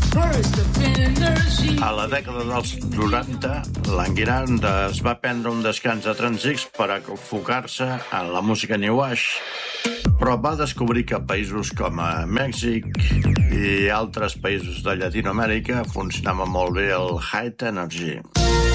A la dècada dels 90, l'Anguirand es va prendre un descans de trànsits per enfocar-se en la música New Age, però va descobrir que a països com a Mèxic i altres països de Llatinoamèrica funcionava molt bé el High Energy.